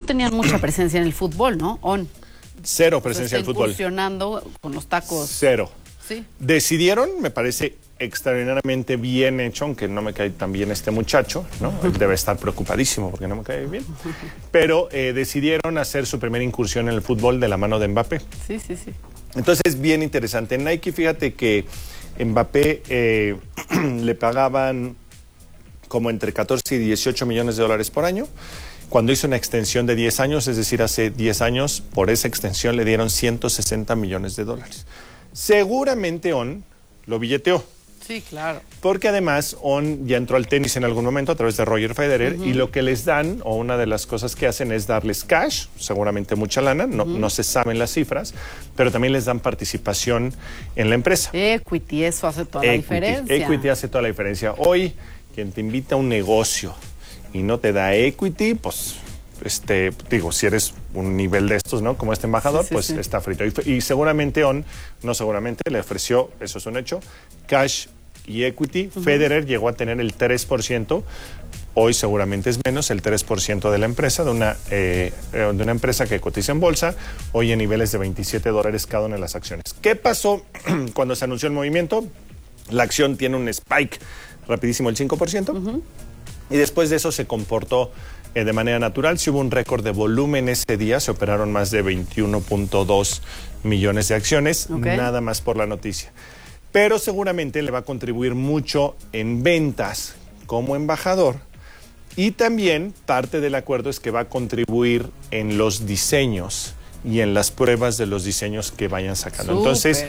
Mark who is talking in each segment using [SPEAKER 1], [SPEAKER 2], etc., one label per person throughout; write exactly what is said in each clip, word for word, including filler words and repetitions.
[SPEAKER 1] tenían mucha presencia en el fútbol, ¿no? On.
[SPEAKER 2] Cero presencia en el fútbol.
[SPEAKER 1] Incursionando con los tacos.
[SPEAKER 2] Cero.
[SPEAKER 1] Sí.
[SPEAKER 2] Decidieron, me parece extraordinariamente bien hecho, aunque no me cae tan bien este muchacho, ¿no? Él debe estar preocupadísimo porque no me cae bien. Pero eh, decidieron hacer su primera incursión en el fútbol de la mano de Mbappé.
[SPEAKER 1] Sí, sí, sí.
[SPEAKER 2] Entonces, bien interesante. En Nike, fíjate que Mbappé eh, le pagaban como entre catorce y dieciocho millones de dólares por año. Cuando hizo una extensión de diez años, es decir, hace diez años, por esa extensión le dieron ciento sesenta millones de dólares. Seguramente On lo billeteó.
[SPEAKER 1] Sí, claro.
[SPEAKER 2] Porque además On ya entró al tenis en algún momento a través de Roger Federer, uh-huh. y lo que les dan, o una de las cosas que hacen es darles cash, seguramente mucha lana, no, uh-huh. no se saben las cifras, pero también les dan participación en la empresa.
[SPEAKER 1] Equity, eso hace toda la
[SPEAKER 2] Equity,
[SPEAKER 1] diferencia.
[SPEAKER 2] Equity hace toda la diferencia. Hoy, quien te invita a un negocio y no te da equity, pues, este, digo, si eres un nivel de estos, ¿no? Como este embajador, sí, sí, pues sí. está frito. Y, y seguramente On, no seguramente, le ofreció, eso es un hecho, cash y equity. Uh-huh. Federer llegó a tener el tres por ciento, hoy seguramente es menos, el tres por ciento de la empresa, de una, eh, de una empresa que cotiza en bolsa, hoy en niveles de veintisiete dólares cada una de las acciones. ¿Qué pasó cuando se anunció el movimiento? La acción tiene un spike rapidísimo, el cinco por ciento, uh-huh. y después de eso se comportó eh, de manera natural. Si hubo un récord de volumen ese día, se operaron más de veintiuno punto dos millones de acciones, okay. nada más por la noticia. Pero seguramente le va a contribuir mucho en ventas como embajador, y también parte del acuerdo es que va a contribuir en los diseños y en las pruebas de los diseños que vayan sacando. Súper. Entonces,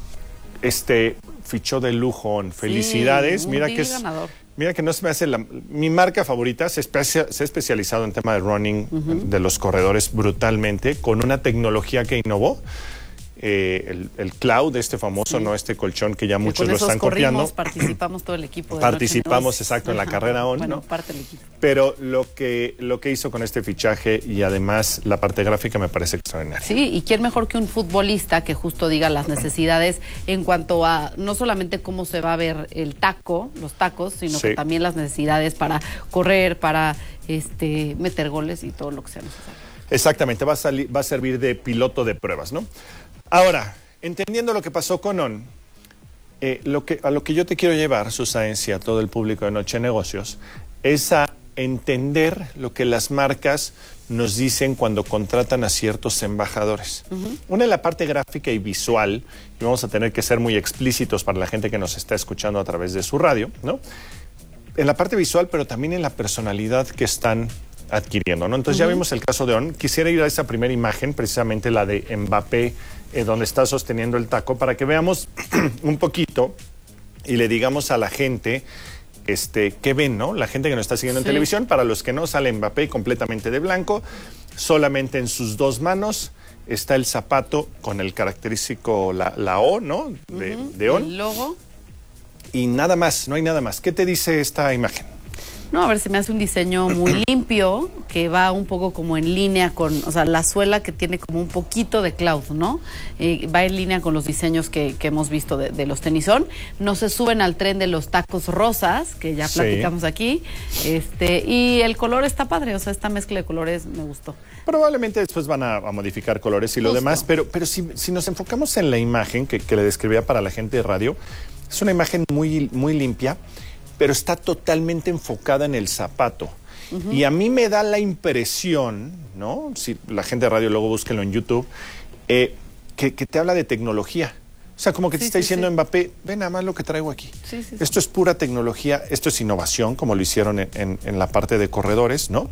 [SPEAKER 2] este fichó de lujo. Felicidades. Sí, mira que es ganador. Mira que no se me hace la, mi marca favorita. Se, especia, se ha especializado en tema de running, uh-huh. de los corredores brutalmente, con una tecnología que innovó. Eh, el, el cloud, este famoso, sí. no este colchón que ya que muchos lo están
[SPEAKER 1] corrimos,
[SPEAKER 2] copiando.
[SPEAKER 1] Participamos todo el equipo. De
[SPEAKER 2] participamos, exacto, en la carrera On,
[SPEAKER 1] bueno,
[SPEAKER 2] ¿no?
[SPEAKER 1] parte del equipo.
[SPEAKER 2] Pero lo que, lo que hizo con este fichaje y además la parte gráfica me parece extraordinaria.
[SPEAKER 1] Sí, y quién mejor que un futbolista que justo diga las necesidades en cuanto a no solamente cómo se va a ver el taco, los tacos, sino sí. que también las necesidades para correr, para este meter goles y todo lo que sea necesario.
[SPEAKER 2] Exactamente, va a, salir, va a servir de piloto de pruebas, ¿no? Ahora, entendiendo lo que pasó con On, eh, lo que, a lo que yo te quiero llevar, Susaensi, a todo el público de Noche de Negocios, es a entender lo que las marcas nos dicen cuando contratan a ciertos embajadores. Uh-huh. Una es la parte gráfica y visual, y vamos a tener que ser muy explícitos para la gente que nos está escuchando a través de su radio, ¿no? En la parte visual, pero también en la personalidad que están adquiriendo, ¿no? Entonces uh-huh. ya vimos el caso de On. Quisiera ir a esa primera imagen, precisamente la de Mbappé, eh, donde está sosteniendo el taco, para que veamos un poquito y le digamos a la gente este, qué ven, ¿no? La gente que nos está siguiendo sí. en televisión, para los que no, sale Mbappé completamente de blanco, solamente en sus dos manos está el zapato con el característico, la, la O, ¿no? De, uh-huh. de On.
[SPEAKER 1] El logo.
[SPEAKER 2] Y nada más, no hay nada más. ¿Qué te dice esta imagen?
[SPEAKER 1] No, a ver, se me hace un diseño muy limpio, que va un poco como en línea con, o sea, la suela que tiene como un poquito de cloud, ¿no? Eh, va en línea con los diseños que, que hemos visto de, de los tenisón. No se suben al tren de los tacos rosas, que ya platicamos sí. aquí. Este, y el color está padre, o sea, esta mezcla de colores me gustó.
[SPEAKER 2] Probablemente después van a, a modificar colores y Justo. lo demás, pero, pero si, si nos enfocamos en la imagen que, que le describía para la gente de radio, es una imagen muy, muy limpia, pero está totalmente enfocada en el zapato. Uh-huh. Y a mí me da la impresión, ¿no? Si la gente de radio, luego búsquenlo en YouTube, eh, que, que te habla de tecnología. O sea, como que sí, te está sí, diciendo sí. Mbappé, ve nada más lo que traigo aquí.
[SPEAKER 1] Sí, sí,
[SPEAKER 2] esto sí. es pura tecnología, esto es innovación, como lo hicieron en, en, en la parte de corredores, ¿no?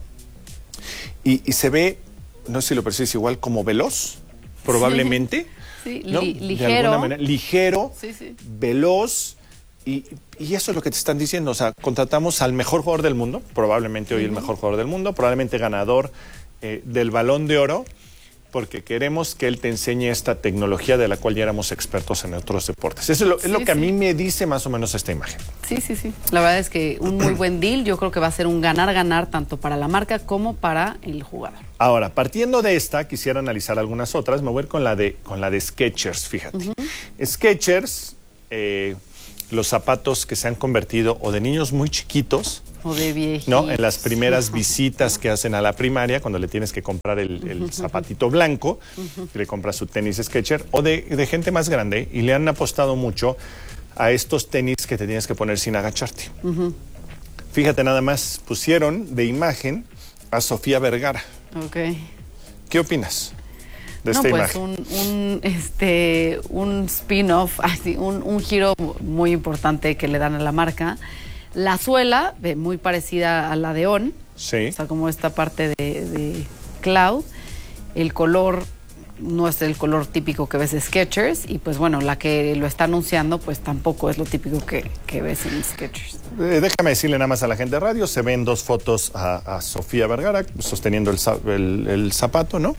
[SPEAKER 2] Y, y se ve, no sé si lo percibes igual, como veloz, probablemente.
[SPEAKER 1] Sí,
[SPEAKER 2] ¿no?
[SPEAKER 1] Li- ligero.
[SPEAKER 2] De alguna manera, ligero,
[SPEAKER 1] sí, sí.
[SPEAKER 2] veloz. Y, y eso es lo que te están diciendo, o sea, contratamos al mejor jugador del mundo, probablemente hoy uh-huh. el mejor jugador del mundo, probablemente ganador eh, del Balón de Oro, porque queremos que él te enseñe esta tecnología de la cual ya éramos expertos en otros deportes. Eso es lo, sí, es lo que sí. a mí me dice más o menos esta imagen.
[SPEAKER 1] Sí, sí, sí. La verdad es que un muy buen deal, yo creo que va a ser un ganar-ganar tanto para la marca como para el jugador.
[SPEAKER 2] Ahora, partiendo de esta, quisiera analizar algunas otras, me voy a ir con la de, con la de Skechers, fíjate. Uh-huh. Skechers... Eh, los zapatos que se han convertido o de niños muy chiquitos
[SPEAKER 1] O de viejitos.
[SPEAKER 2] ¿No? En las primeras visitas que hacen a la primaria, cuando le tienes que comprar el, el zapatito blanco, y le compras su tenis Skechers, o de, de gente más grande, y le han apostado mucho a estos tenis que te tienes que poner sin agacharte. Uh-huh. Fíjate, nada más pusieron de imagen a Sofía Vergara.
[SPEAKER 1] Ok.
[SPEAKER 2] ¿Qué opinas de
[SPEAKER 1] no,
[SPEAKER 2] esta
[SPEAKER 1] pues
[SPEAKER 2] imagen?
[SPEAKER 1] Un, un, este, un spin-off, así, un, un giro muy importante que le dan a la marca. La suela, muy parecida a la de On.
[SPEAKER 2] Sí.
[SPEAKER 1] O sea, como esta parte de, de Cloud. El color no es el color típico que ves de Skechers. Y pues bueno, la que lo está anunciando, pues tampoco es lo típico que, que ves en Skechers.
[SPEAKER 2] Eh, déjame decirle nada más a la gente de radio, se ven dos fotos a, a Sofía Vergara sosteniendo el, el, el zapato, ¿no?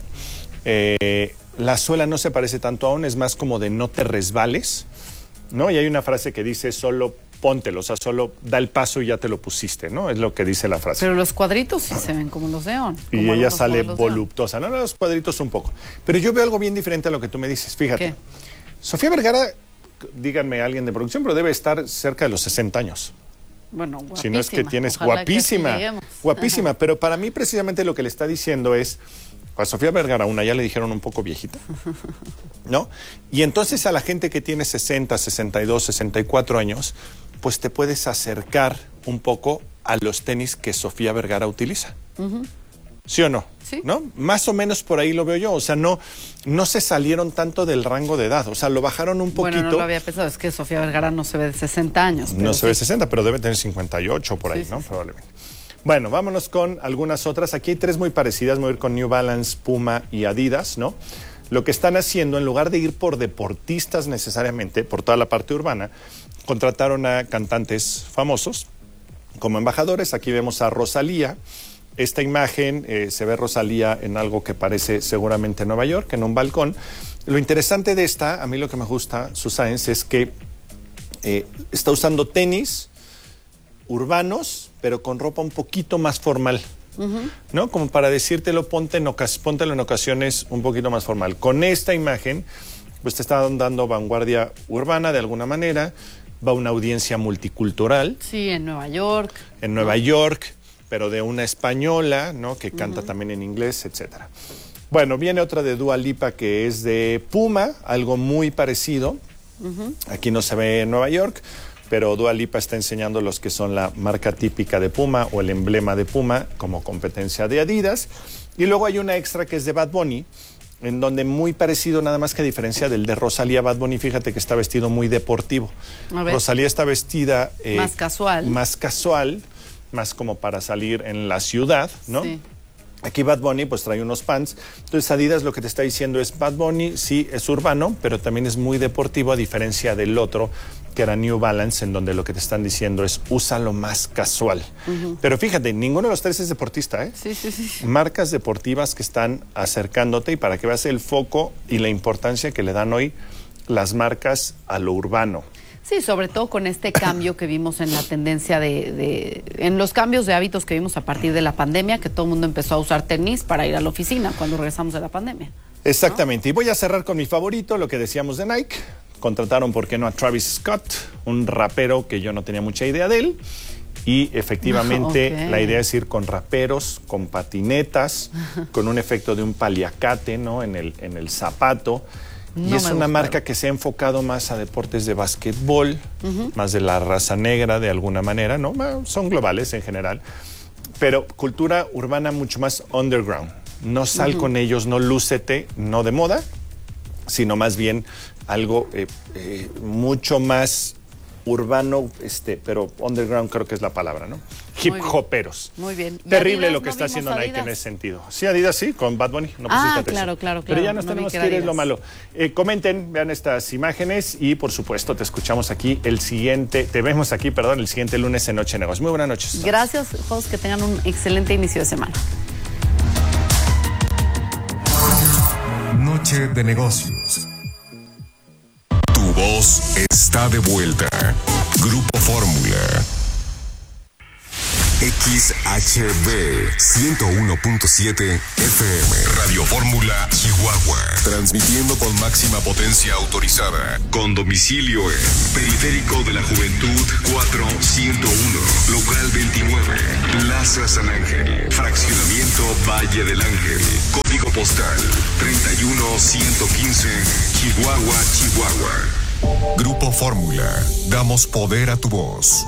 [SPEAKER 2] Eh, la suela no se parece tanto a On, es más como de no te resbales, ¿no? Y hay una frase que dice solo póntelo, o sea, solo da el paso y ya te lo pusiste, ¿no? Es lo que dice la frase.
[SPEAKER 1] Pero los cuadritos sí se ven como los de On.
[SPEAKER 2] Y ella sale voluptuosa, no, no, los cuadritos un poco. Pero yo veo algo bien diferente a lo que tú me dices, fíjate.
[SPEAKER 1] ¿Qué?
[SPEAKER 2] Sofía Vergara, díganme alguien de producción, pero debe estar cerca de los sesenta años.
[SPEAKER 1] Bueno, guapísima.
[SPEAKER 2] Si no es que tienes
[SPEAKER 1] Ojalá
[SPEAKER 2] guapísima,
[SPEAKER 1] que
[SPEAKER 2] guapísima, pero para mí precisamente lo que le está diciendo es, a Sofía Vergara, una ya le dijeron un poco viejita, ¿no? Y entonces a la gente que tiene sesenta, sesenta y dos, sesenta y cuatro años, pues te puedes acercar un poco a los tenis que Sofía Vergara utiliza. Uh-huh. ¿Sí o no?
[SPEAKER 1] Sí.
[SPEAKER 2] ¿No? Más o menos por ahí lo veo yo. O sea, no, no se salieron tanto del rango de edad. O sea, lo bajaron un poquito.
[SPEAKER 1] Bueno, no lo había pensado. Es que Sofía Vergara no se ve de sesenta años.
[SPEAKER 2] No se
[SPEAKER 1] sí.
[SPEAKER 2] ve de sesenta, pero debe tener cincuenta y ocho por ahí, sí, ¿no? Sí. Probablemente. Bueno, vámonos con algunas otras. Aquí hay tres muy parecidas. Voy a ir con New Balance, Puma y Adidas, ¿no? Lo que están haciendo, en lugar de ir por deportistas necesariamente, por toda la parte urbana, contrataron a cantantes famosos como embajadores. Aquí vemos a Rosalía. Esta imagen eh, se ve Rosalía en algo que parece seguramente Nueva York, en un balcón. Lo interesante de esta, a mí lo que me gusta, Susan, es que eh, está usando tenis urbanos, pero con ropa un poquito más formal. Uh-huh. ¿No? Como para decírtelo, ponte en ocas- póntelo en ocasiones un poquito más formal. Con esta imagen, pues te están dando vanguardia urbana de alguna manera, va una audiencia multicultural.
[SPEAKER 1] Sí, en Nueva York.
[SPEAKER 2] En Nueva ¿no? York, pero de una española, ¿no? Que canta uh-huh. también en inglés, etcétera. Bueno, viene otra de Dua Lipa que es de Puma, algo muy parecido. Uh-huh. Aquí no se ve en Nueva York, pero Dua Lipa está enseñando los que son la marca típica de Puma o el emblema de Puma como competencia de Adidas. Y luego hay una extra que es de Bad Bunny, en donde muy parecido, nada más que a diferencia del de Rosalía. Bad Bunny, fíjate que está vestido muy deportivo. Rosalía está vestida
[SPEAKER 1] eh, más casual.
[SPEAKER 2] Más casual, más como para salir en la ciudad, ¿no? Sí. Aquí Bad Bunny pues trae unos pants. Entonces Adidas lo que te está diciendo es Bad Bunny sí es urbano, pero también es muy deportivo, a diferencia del otro que era New Balance, en donde lo que te están diciendo es úsalo más casual. Uh-huh. Pero fíjate, ninguno de los tres es deportista, ¿eh?
[SPEAKER 1] Sí, sí, sí.
[SPEAKER 2] Marcas deportivas que están acercándote, y para que veas el foco y la importancia que le dan hoy las marcas a lo urbano.
[SPEAKER 1] Sí, sobre todo con este cambio que vimos en la tendencia de, de, en los cambios de hábitos que vimos a partir de la pandemia, que todo el mundo empezó a usar tenis para ir a la oficina cuando regresamos de la pandemia.
[SPEAKER 2] Exactamente, ¿no? Y voy a cerrar con mi favorito, lo que decíamos de Nike. Contrataron, ¿por qué no?, a Travis Scott, un rapero que yo no tenía mucha idea de él. Y efectivamente okay. la idea es ir con raperos, con patinetas, con un efecto de un paliacate, ¿no?, en el, en el zapato. Y no es una marca que se ha enfocado más a deportes de básquetbol, uh-huh. más de la raza negra de alguna manera, ¿no? Son globales en general, pero cultura urbana mucho más underground. No sal uh-huh. con ellos, no lúcete, no de moda, sino más bien algo eh, eh, mucho más urbano, este, pero underground creo que es la palabra, ¿no? Hip hoperos.
[SPEAKER 1] Muy bien.
[SPEAKER 2] Terrible
[SPEAKER 1] Adidas,
[SPEAKER 2] lo que
[SPEAKER 1] no
[SPEAKER 2] está haciendo Nike
[SPEAKER 1] Adidas?
[SPEAKER 2] en ese sentido. Sí, Adidas sí, con Bad Bunny. No
[SPEAKER 1] ah,
[SPEAKER 2] pusiste
[SPEAKER 1] claro, claro, claro.
[SPEAKER 2] Pero ya nos
[SPEAKER 1] no
[SPEAKER 2] tenemos
[SPEAKER 1] que
[SPEAKER 2] que ir,
[SPEAKER 1] Adidas.
[SPEAKER 2] es lo malo. Eh, comenten, vean estas imágenes y, por supuesto, te escuchamos aquí el siguiente, te vemos aquí, perdón, el siguiente lunes en Noche de Negocios. Muy buenas noches.
[SPEAKER 1] Gracias, todos, que tengan un excelente inicio de semana.
[SPEAKER 3] Noche de Negocios. Tu voz está de vuelta. Grupo Fórmula. X H B ciento uno punto siete F M. Radio Fórmula Chihuahua. Transmitiendo con máxima potencia autorizada. Con domicilio en Periférico de la Juventud cuatrocientos uno. Local veintinueve. Plaza San Ángel. Fraccionamiento Valle del Ángel. Código postal treinta y uno ciento quince. Chihuahua, Chihuahua. Grupo Fórmula. Damos poder a tu voz.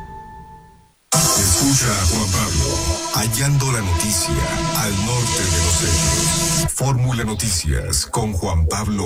[SPEAKER 3] Escucha a Juan Pablo, hallando la noticia al norte de los hechos. Fórmula Noticias con Juan Pablo